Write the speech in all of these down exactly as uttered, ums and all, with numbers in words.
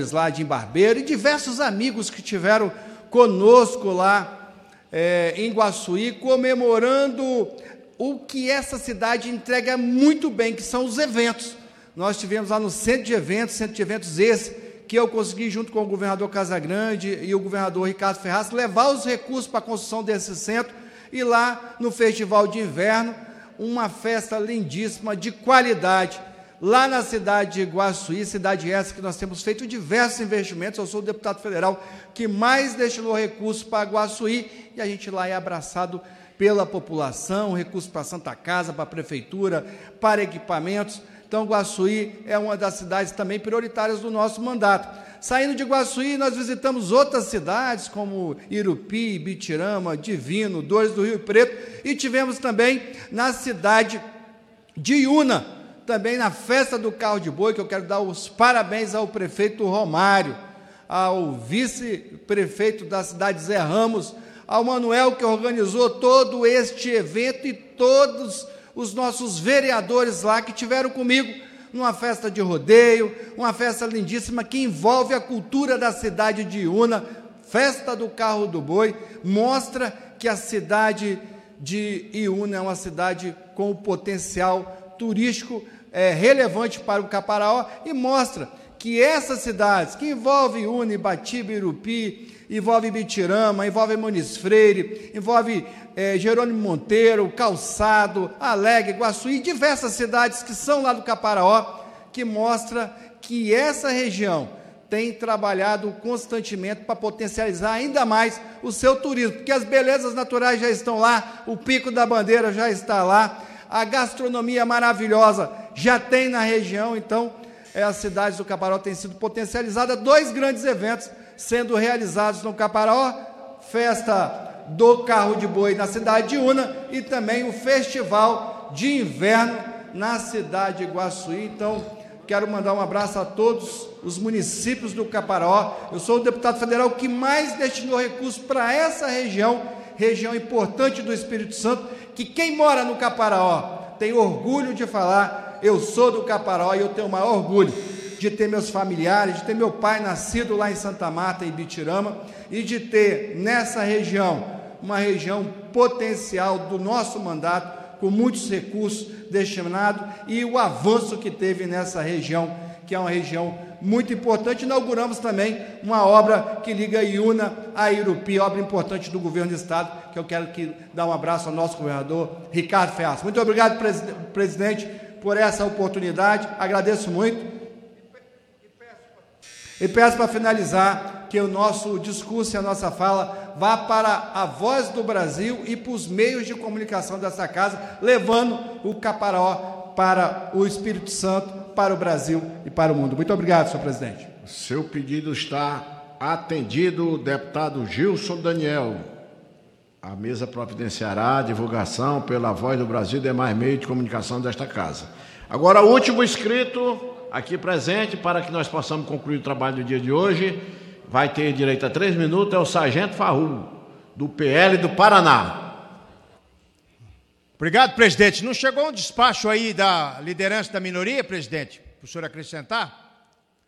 vereadores lá de Embarbeiro e diversos amigos que tiveram conosco lá é, em Guaçuí, comemorando o que essa cidade entrega muito bem, que são os eventos. Nós tivemos lá no centro de eventos, centro de eventos esse, que eu consegui, junto com o governador Casagrande e o governador Ricardo Ferraz, levar os recursos para a construção desse centro, e lá no Festival de Inverno, uma festa lindíssima, de qualidade, lá na cidade de Guaçuí, cidade essa que nós temos feito diversos investimentos. Eu sou o deputado federal que mais destinou recursos para Guaçuí, e a gente lá é abraçado pela população, recursos para a Santa Casa, para a Prefeitura, para equipamentos. Então, Guaçuí é uma das cidades também prioritárias do nosso mandato. Saindo de Guaçuí, nós visitamos outras cidades, como Irupi, Bitirama, Divino, Dores do Rio Preto, e tivemos também na cidade de Iuna, também na festa do carro de boi, que eu quero dar os parabéns ao prefeito Romário, ao vice-prefeito da cidade Zé Ramos, ao Manuel, que organizou todo este evento, e todos os nossos vereadores lá que tiveram comigo numa festa de rodeio, uma festa lindíssima que envolve a cultura da cidade de Iuna, festa do carro do boi, mostra que a cidade de Iuna é uma cidade com um potencial turístico é, relevante para o Caparaó, e mostra que essas cidades, que envolvem Iuna, Ibatiba, Irupi, envolve Bitirama, envolve Muniz Freire, envolve é, Jerônimo Monteiro, Calçado, Alegre, Guaçuí, diversas cidades que são lá do Caparaó, que mostra que essa região tem trabalhado constantemente para potencializar ainda mais o seu turismo, porque as belezas naturais já estão lá, o Pico da Bandeira já está lá, a gastronomia maravilhosa já tem na região. Então, é, as cidades do Caparaó têm sido potencializadas, dois grandes eventos sendo realizados no Caparaó, festa do carro de boi na cidade de Iuna e também o Festival de Inverno na cidade de Guaçuí. Então, quero mandar um abraço a todos os municípios do Caparaó. Eu sou o deputado federal que mais destinou recursos para essa região, região importante do Espírito Santo, que quem mora no Caparaó tem orgulho de falar: eu sou do Caparaó, e eu tenho o maior orgulho de ter meus familiares, de ter meu pai nascido lá em Santa Marta, em Bitirama, e de ter nessa região, uma região potencial do nosso mandato, com muitos recursos destinados, e o avanço que teve nessa região, que é uma região muito importante. Inauguramos também uma obra que liga Iuna a Irupi, obra importante do governo do estado, que eu quero que dar um abraço ao nosso governador Ricardo Ferraz. Muito obrigado, presidente, por essa oportunidade, agradeço muito. E peço para finalizar que o nosso discurso e a nossa fala vá para a voz do Brasil e para os meios de comunicação dessa casa, levando o Caparaó para o Espírito Santo, para o Brasil e para o mundo. Muito obrigado, senhor presidente. Seu pedido está atendido, deputado Gilson Daniel. A mesa providenciará a divulgação pela Voz do Brasil e demais meios de comunicação desta casa. Agora, o último inscrito aqui presente, para que nós possamos concluir o trabalho do dia de hoje, vai ter direito a três minutos, é o Sargento Farru, do P L do Paraná. Obrigado, presidente. Não chegou um despacho aí da liderança da minoria, presidente, para o senhor acrescentar?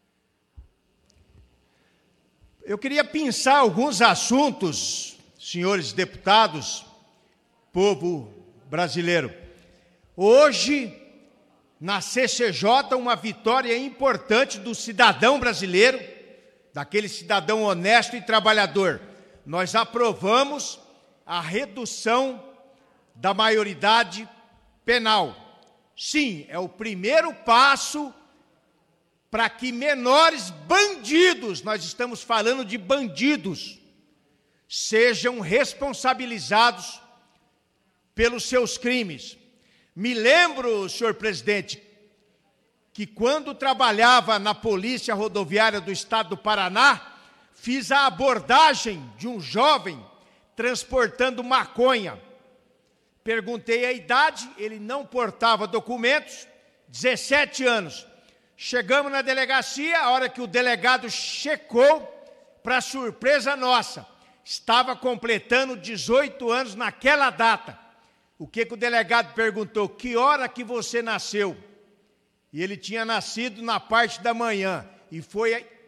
Eu queria pensar alguns assuntos, senhores deputados, povo brasileiro. Hoje, na C C J, uma vitória importante do cidadão brasileiro, daquele cidadão honesto e trabalhador. Nós aprovamos a redução da maioridade penal. Sim, é o primeiro passo para que menores bandidos, nós estamos falando de bandidos, sejam responsabilizados pelos seus crimes. Me lembro, senhor presidente, que quando trabalhava na Polícia Rodoviária do Estado do Paraná, fiz a abordagem de um jovem transportando maconha. Perguntei a idade, ele não portava documentos, dezessete anos. Chegamos na delegacia, a hora que o delegado checou, para surpresa nossa, estava completando dezoito anos naquela data. O que, que o delegado perguntou? Que hora que você nasceu? E ele tinha nascido na parte da manhã. E foi